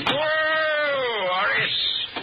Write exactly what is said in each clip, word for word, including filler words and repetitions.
Whoa, Horace.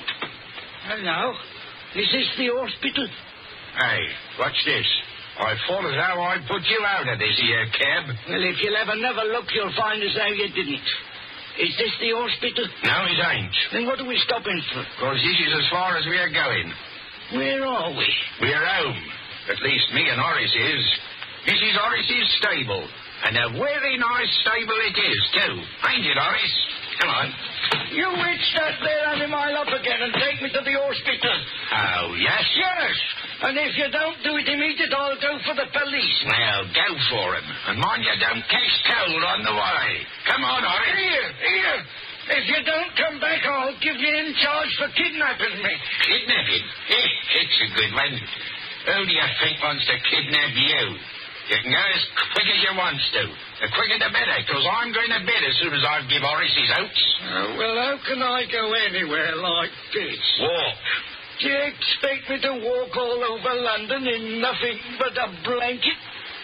Hello. Is this the hospital? Hey, watch this. I thought as how I'd put you out of this here cab. Well, if you'll have another look, you'll find as how you didn't. Is this the hospital? No, it ain't. Then what are we stopping for? Because this is as far as we're going. Where are we? We're home. At least me and Horace is. This is Horace's stable. And a very nice stable it is, too. Ain't it, Horace? Come on. You hitch that there animal up again and take me to the hospital. Oh, yes? Yes. And if you don't do it immediate, I'll go for the police. Well, go for him. And mind you don't catch cold on the way. Come on, Horace. Here, here. If you don't come back, I'll give you in charge for kidnapping me. Kidnapping? Eh, it's a good one. Who do you think wants to kidnap you? You can go as quick as you want to. The quicker the better, because I'm going to bed as soon as I give Horace his oats. Oh, well, how can I go anywhere like this? Walk. Do you expect me to walk all over London in nothing but a blanket?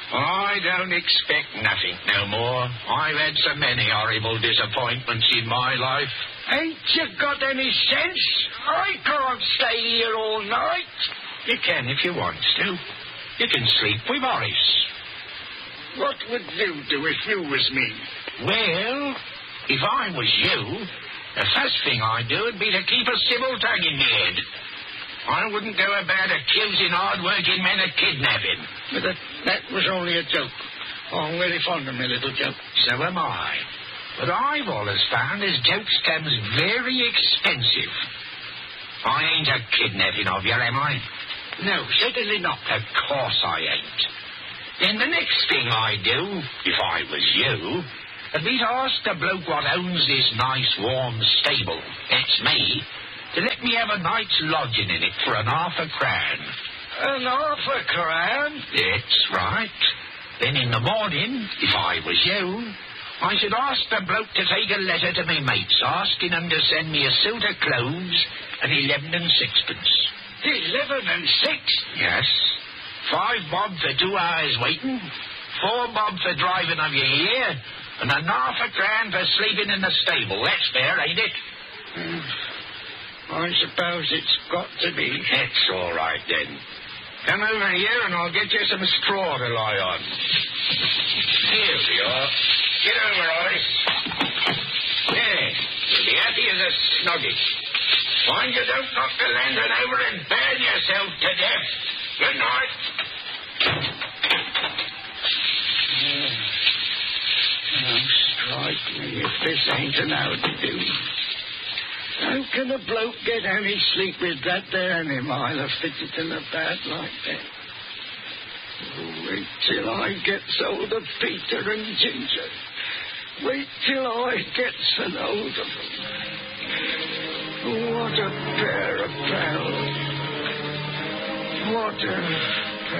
I don't expect nothing no more. I've had so many horrible disappointments in my life. Ain't you got any sense? I can't stay here all night. You can if you want to. You can sleep with Horace. What would you do if you was me? Well, if I was you, the first thing I'd do would be to keep a civil tongue in my head. I wouldn't go about accusing hard-working men of kidnapping. But that, that was only a joke. Oh, I'm very fond of my little joke. So am I. But I've always found as jokes comes very expensive. I ain't a kidnapping of you, am I? No, certainly not. Of course I ain't. Then the next thing I'd do, if I was you, would be to ask the bloke what owns this nice warm stable, that's me, to let me have a night's lodging in it for an half a crown. An half a crown? That's right. Then in the morning, if I was you, I should ask the bloke to take a letter to me mates asking them to send me a suit of clothes and eleven and sixpence. Eleven and six? Yes. Five bob for two hours waiting, four bob for driving of your ear, and a half a crown for sleeping in the stable. That's fair, ain't it? Mm. I suppose it's got to be. That's all right, then. Come over here and I'll get you some straw to lie on. Here we are. Get over, Horace. There. You'll be happy as a snuggie. Mind you don't knock the lantern over and burn yourself to death. Good night. Oh, now strike me if this ain't an how to do. How can a bloke get any sleep with that there animal fitted in a bed like that? Oh, wait till I gets hold of Peter and Ginger. Wait till I gets an hold of them. What a pair of pals. What a...